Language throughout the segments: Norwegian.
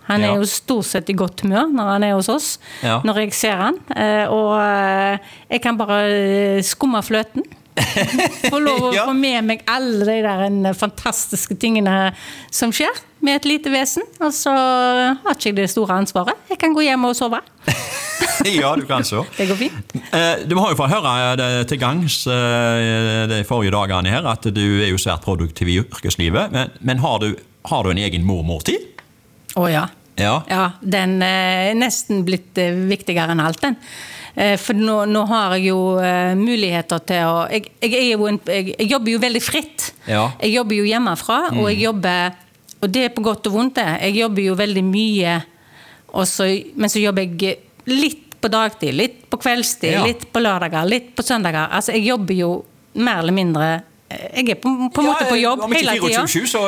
Han jo stort sett I godt humør når han hos oss, når jeg ser han. Og jeg kan bare skumme fløten. Få lov å få med meg alle de der fantastiske tingene som skjer med et lite vesen. Og så har ikke jeg det store ansvaret. Jeg kan gå hjem og sove. Ja, du kan så. Det går fint. Du har jo fått høre det til gangs de forrige dagene her, at du jo svært produktiv I yrkeslivet, men har du en egen mormortid? Ja. Den nesten blitt viktigere enn alt den. For nå har jeg jo muligheter til å... Jeg jobber jo veldig fritt. Jeg jobber jo hjemmefra, og jeg jobber... Og det på godt og vondt det. Jeg jobber jo veldig mye, men så jobber jeg litt på dagtid, litt på kveldstid, litt på lørdager, litt på søndager. Altså, jeg jobber jo mer eller mindre... Jeg på en måte på jobb hele tiden. Om ikke 24-7, så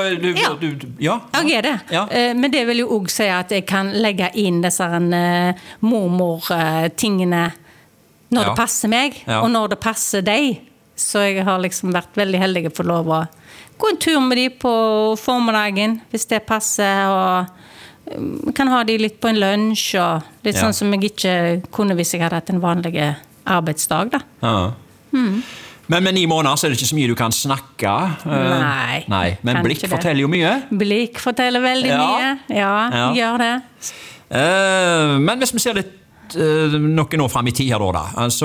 jeg det. Men det vil jo også si at jeg kan legge inn disse mormor-tingene når det passer meg, og når det passer deg. Så jeg har liksom vært veldig heldig for lov å gå en tur med de på formiddagen, hvis det passer, og kan ha de litt på en lunsj, og litt sånn som jeg ikke kunne hvis jeg hadde hatt en vanlig arbeidsdag, da. Men med 9 måneder så det ikke så mye du kan snakke. Nei. Men blikk forteller jo mye. Blikk forteller veldig mye. Ja, gjør det. Men hvis vi ser litt noen år frem I tid her da, altså,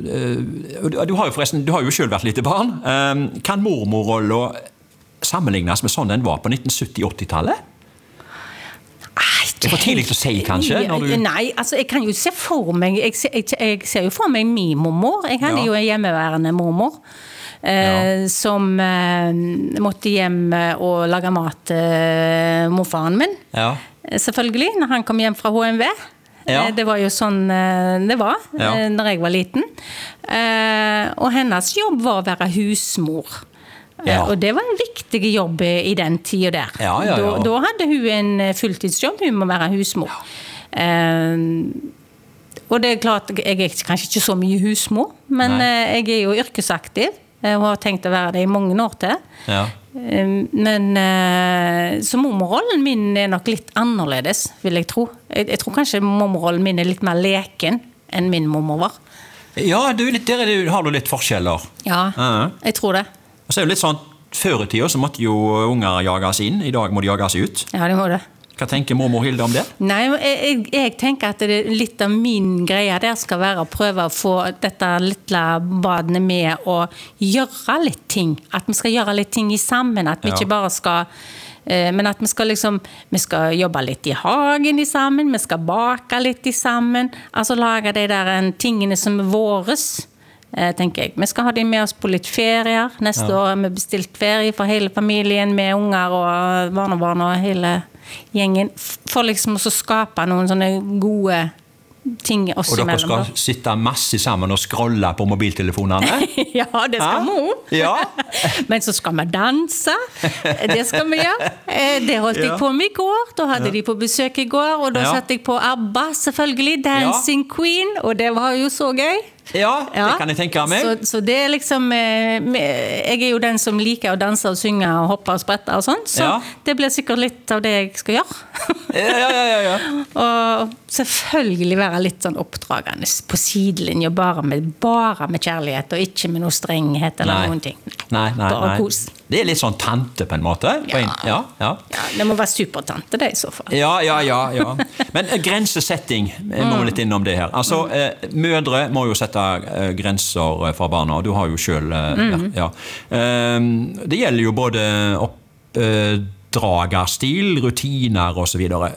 du har jo selv vært lite barn. Kan mormorrollen sammenlignes med sånn den var på 1970-80-tallet? Det for tidlig å si, kanskje? Nei, altså, jeg kan jo se for meg, jeg ser jo for meg min mormor. Jeg hadde jo en hjemmeværende mormor, som måtte hjem og lage mat til morfaren min. Selvfølgelig, når han kom hjem fra HMV. Det var jo sånn det var, når jeg var liten. Og hennes jobb var å være husmor. Og det var en viktig jobb I den tiden der. Da hadde hun en fulltidsjobb, hun må være husmor. Og det klart, jeg kanskje ikke så mye husmor, men jeg jo yrkesaktiv, og har tenkt å være det I mange år til. Men så mormorrollen min nok litt annerledes, vil jeg tro. Jeg tror kanskje mormorrollen min litt mer leken enn min mormor var. Ja, der har du litt forskjeller. Ja, jeg tror det. Og så det jo litt sånn, før I tiden så måtte jo unger jages inn, I dag må de jages ut. Ja, det må det. Hva tenker mormor Hilde om det? Nei, jeg tenker at litt av min greie der skal være å prøve å få dette lille badene med å gjøre litt ting. At vi skal gjøre litt ting I sammen, at vi ikke bare skal... Men at vi skal vi skal jobbe litt I hagen I sammen, vi skal bake litt I sammen, altså lage de der tingene som våres, tenker jeg. Vi skal ha de med oss på litt ferier. Neste år har vi bestilt ferie for hele familien med unger og barnebarn og hele gjengen. For liksom å skape noen sånne gode ting oss imellom. Og dere imellom. skal sitte masse sammen og scrolle på mobiltelefonene? Ja, det skal vi. Men så skal vi danse. Det skal vi gjøre. Det holdt jeg på med I går. Da hadde de på besøk I går, og da satt jeg på ABBA, selvfølgelig, Dancing Queen, og det var jo så gøy. Ja, det kan jeg tenke meg. Så det liksom, jeg jo den som liker å danse og synge og hoppe og sprette og sånn, så det blir sikkert litt av det jeg skal gjøre. Ja. Og selvfølgelig være litt sånn oppdragende på sidelinje, bare med kjærlighet, og ikke med noe strenghet eller noen ting. Nei. Bare kos. Det litt sånn tante på en måte. Ja, det må være supertante det I så fall. Ja. Men grensesetting, jeg må litt innom det her. Altså, mødre må jo sette grenser for barna, og du har jo selv det gjelder jo både oppdragerstil, rutiner og så videre.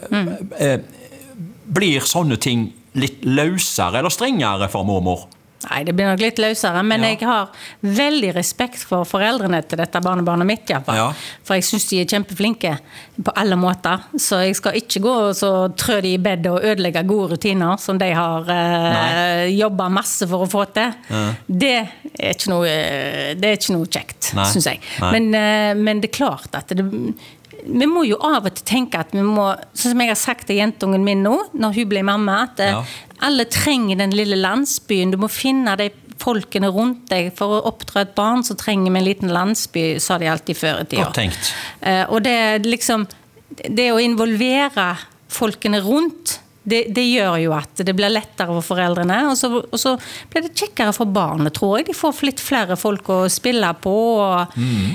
Blir sånne ting litt løsere eller strengere for mormor? Nei, det blir nok litt løsere, men jeg har veldig respekt for foreldrene til dette barnebarnet mitt, I hvert fall. For jeg synes de kjempeflinke på alle måter, så jeg skal ikke gå og så trø de I bed og ødelegge gode rutiner som de har jobbet masse for å få til. Det ikke noe kjekt, synes jeg. Men det klart at vi må jo av og til tenke at vi må, sånn som jeg har sagt til jentungen min nå, når hun ble mamma, at alle trenger den lille landsbyen. Du må finne de folkene rundt deg. For å oppdra et barn så trenger vi en liten landsby, sa de alltid før I tiden. Godt tenkt. Og det liksom, det å involvere folkene rundt, det gjør jo at det blir lettere for foreldrene, og så blir det kjekkere for barnet, tror jeg. De får litt flere folk å spille på, og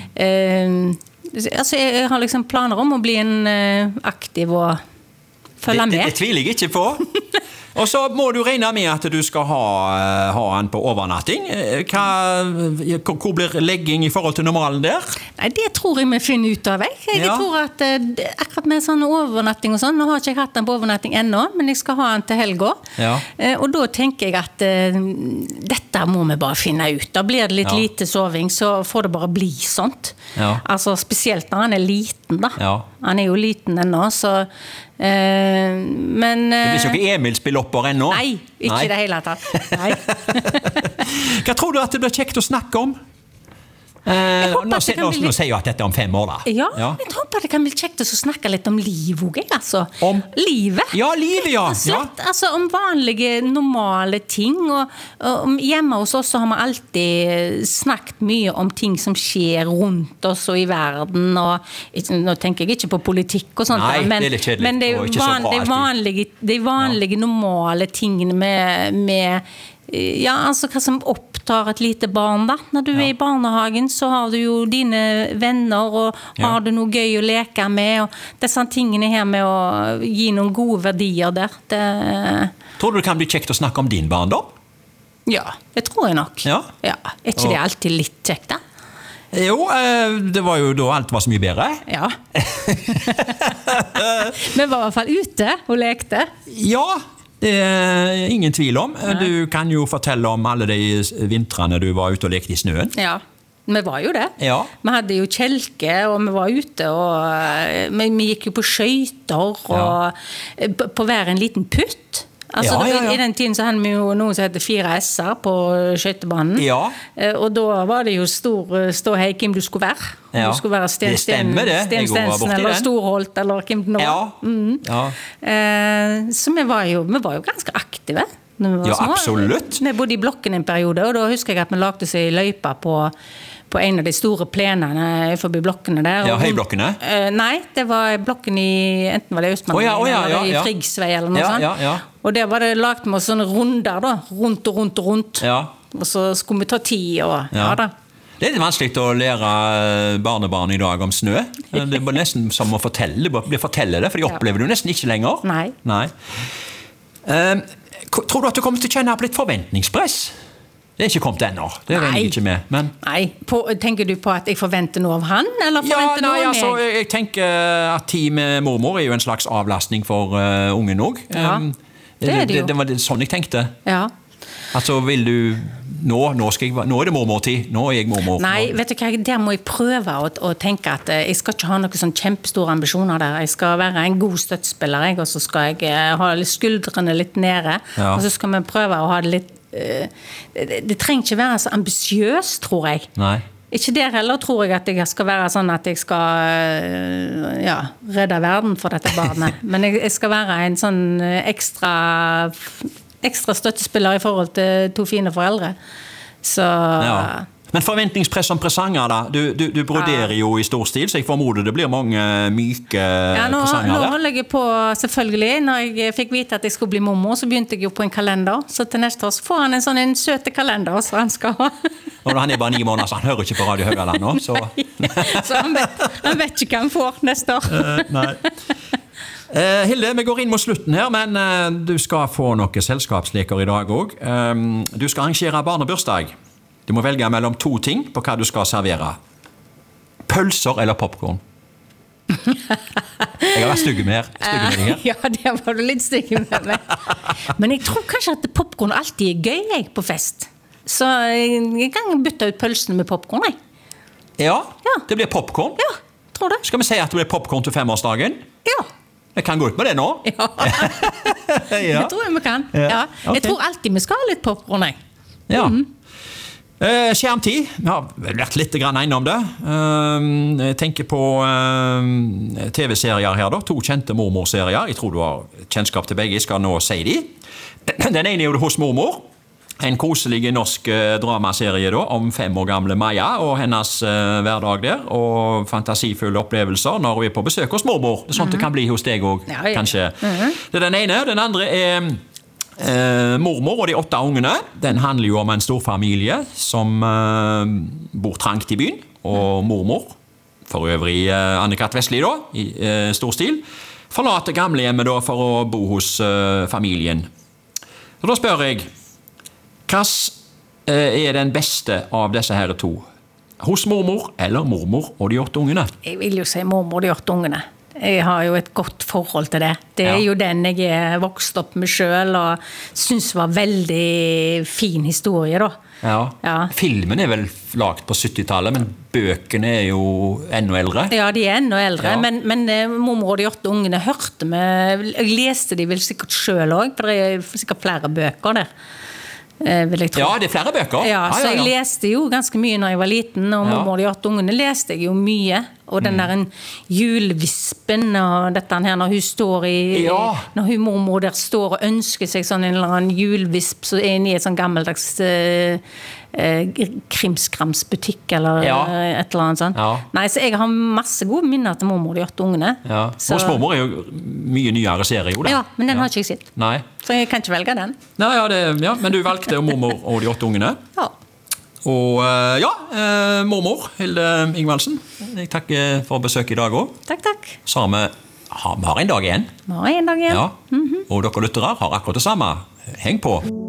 altså jeg har liksom planer om å bli en aktiv og følge med. Det tviler jeg ikke på. Og så må du regne med at du skal ha han på overnatting. Hvor blir legging i forhold til normalen der? Nei, det tror jeg vi finner ut av. Jeg tror at akkurat med sånn overnatting og sånn, nå har ikke jeg hatt den på overnatting ennå, men jeg skal ha den til helga. Ja. Og da tenker jeg at dette må vi bare finne ut. Da blir det litt lite soving, så får det bare bli sånt. Ja. Altså spesielt når han er liten da. Ja. Han er jo liten ennå, så men det blir ikke Emil-spillopper ennå? Nei, ikke det hele tatt. Nei. Hva tror du at det blir kjekt å snakke om? Nå sier jeg at dette er om 5 år da. Ja, jeg håper det kan bli kjekt å snakke litt om liv også, altså. Om? Livet. Ja, livet, ja. Altså om vanlige, normale ting, og hjemme hos oss så har vi alltid snakket mye om ting som skjer rundt oss og i verden, og nå tenker jeg ikke på politikk og sånt. Nei, det er litt kjedelig. Men de vanlige normale tingene med ja, altså hva som opptar et lite barn da. Når du er i barnehagen så har du jo dine venner og har du noe gøy å leke med og disse tingene her med å gi noen gode verdier der. Tror du det kan bli kjekt å snakke om din barndom? Ja, det tror jeg nok. Ja. Er ikke det alltid litt kjekt da? Jo, det var jo da alt var så mye bedre. Ja. Vi var i hvert fall ute og lekte. Ja, det er ingen tvil om. Du kan jo fortelle om alle de vintrene du var ute og lekte i snøen. Ja, vi var jo det. Ja. Vi hadde jo kjelke, og vi var ute, og vi gikk jo på skøyter, og på hver en liten putt. Altså, I den tiden så hadde vi jo noe som heter 4S-er på skøytebanen. Ja. Og da var det jo stå hei hvem du skulle være. Ja. Du skulle være Stensen eller Storholt eller hvem det nå var. Så vi var jo ganske aktive. Ja, absolutt. Vi bodde i blokken en periode, og da husker jeg at vi lagde seg løypa på en av de store plenene forbi blokkene der. Ja, høyblokkene? Nei, det var blokken enten var det Østmann eller i Frigsvei eller noe sånt. Og der var det lagt med sånne runder da, rundt og rundt og rundt. Ja. Og så skulle vi ta tid og da. Det er litt vanskelig å lære barnebarn i dag om snø. Det er nesten som å fortelle det, for de opplever det nesten ikke lenger. Nei. Tror du at du kommer til å kjenne på litt forventningspress? Det er ikke kommet ennå, det regner jeg ikke med. Men... Nei, tenker du på at jeg forventer noe av han, eller forventer noe av meg? Altså, jeg tenker at tid med mormor er jo en slags avlastning for ungen også. Ja, det er det jo. Det var sånn jeg tenkte. Ja. Altså, vil du... Nå er det mormortid, nå er jeg mormor. Nei, vet du hva, der må jeg prøve å tenke at jeg skal ikke ha noen sånn kjempestore ambisjoner der. Jeg skal være en god støttespiller, og så skal jeg ha skuldrene litt nede, og så skal vi prøve å ha det litt... Det trenger ikke være så ambisiøs, tror jeg. Nei. Ikke der heller tror jeg at jeg skal være sånn at jeg skal redde verden for dette barnet. Men jeg skal være en sånn ekstra støttespiller i forhold til 2 fine foreldre. Så... Ja. Men forventningspress om presanger da, du broderer jo i stor stil, så jeg formoder det blir mange myke presanger der. Nå holder jeg på, selvfølgelig. Når jeg fikk vite at jeg skulle bli mormor, så begynte jeg jo på en kalender. Så til neste år så får han en søte kalender, så han skal ha. Og han er bare 9 måneder, så han hører ikke på Radio Høgaland nå. Så, så han vet ikke hva han får neste år. Nei. Hilde, vi går inn mot slutten her, men du skal få noen selskapsleker i dag også. Du skal arrangere barnebursdag. Du må velge mellom 2 ting på hva du skal servere. Pølser eller popcorn? Jeg har vært stygge med deg her. Ja, det var du litt stygge med meg. Men jeg tror kanskje at popcorn alltid er gøy på fest. Så jeg kan bytte ut pølsene med popcorn, jeg. Ja, det blir popcorn. Ja, tror det. Skal vi si at det blir popcorn til 5-årsdagen? Ja. Jeg kan gå ut med det nå. Ja, det tror jeg vi kan. Ja. Okay. Jeg tror alltid vi skal ha litt popcorn, jeg. Ja. Skjermtid, jeg har vært litt innom det. Jeg tenker på TV-serier her da, 2 kjente mormorserier. Jeg tror du har kjennskap til begge, jeg skal nå si de. Den ene er jo hos mormor. En koselig norsk dramaserie da, om 5 år gamle Maja og hennes hverdag der, og fantasifulle opplevelser når hun på besøk hos mormor. Det sånt det kan bli hos deg også, kanskje. Det den ene. Den andre mormor og de 8 ungene. Den handler jo om en stor familie som bor trangt i byen, og mormor, for øvrig Anne-Kat. Vestli da, i stor stil, forlater gamlehjemmet da for å bo hos familien. Så da spør jeg, hva den beste av disse her 2? Hos mormor eller mormor og de 8 ungene? Jeg vil jo si mormor og de 8 ungene. Jeg har jo et godt forhold til det. Det jo den jeg er vokst opp med selv, og synes var veldig fin historie da. Ja. Filmen vel lagt på 70-tallet, men bøkene jo enda eldre. Ja, de enda eldre, men mormor og de 8 ungene hørte meg. Jeg leste de vel sikkert selv også, for det sikkert flere bøker der. Vil jeg tro. Ja, det flere bøker. Ja, så jeg leste jo ganske mye når jeg var liten, og mormor og de 8 ungene leste jeg jo mye. Og den der julevispen, og dette her når hun står når hun mormor der står og ønsker seg sånn en eller annen julevisp, så inne i et sånn gammeldags krimskramsbutikk eller et eller annet sånt. Nei, så jeg har masse gode minner til mormor og de 8 ungene. Hos mormor jo mye nyere serie, jo da. Ja, men den har ikke jeg sett. Nei. Så jeg kan ikke velge den. Nei, men du valgte mormor og de 8 ungene. Ja. Og mormor Hilde Ingvaldsen, jeg takker for besøk i dag også. Takk. Så vi har en dag igjen. Vi har en dag igjen. Og dere lyttere har akkurat det samme. Heng på!